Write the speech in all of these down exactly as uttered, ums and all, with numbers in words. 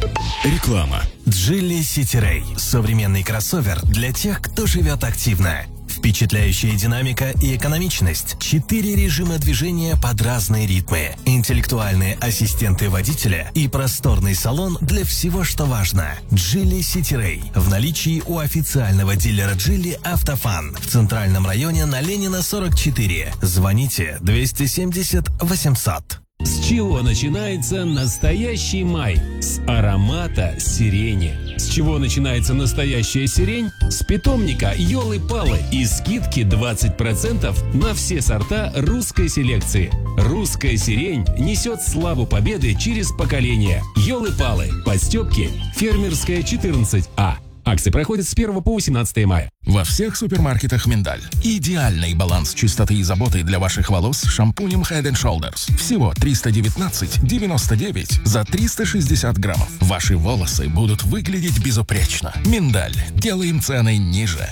Реклама. Geely City Ray – современный кроссовер для тех, кто живет активно. Впечатляющая динамика и экономичность, четыре режима движения под разные ритмы, интеллектуальные ассистенты водителя и просторный салон для всего, что важно. Geely City Ray в наличии у официального дилера Geely Автофан в центральном районе на Ленина сорок четыре. Звоните двести семьдесят восемьсот. С чего начинается настоящий май? С аромата сирени. С чего начинается настоящая сирень? С питомника Ёлы-Палы и скидки двадцать процентов на все сорта русской селекции. Русская сирень несет славу победы через поколения. Ёлы-Палы. Подстёпки. Фермерская четырнадцать А. Акции проходят с первого по восемнадцатое мая. Во всех супермаркетах «Миндаль». Идеальный баланс чистоты и заботы для ваших волос с шампунем Head энд Shoulders. Всего триста девятнадцать девяносто девять за триста шестьдесят граммов. Ваши волосы будут выглядеть безупречно. «Миндаль». Делаем цены ниже.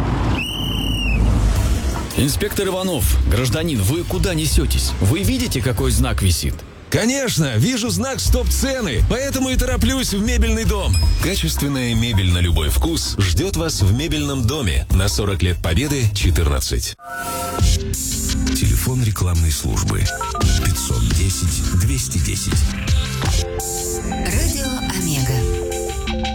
Инспектор Иванов, гражданин, вы куда несетесь? Вы видите, какой знак висит? Конечно, вижу знак «Стоп-цены», поэтому и тороплюсь в мебельный дом. Качественная мебель на любой вкус ждет вас в мебельном доме на сорок лет Победы, четырнадцать. Телефон рекламной службы пятьсот десять двести десять. Радио Омега.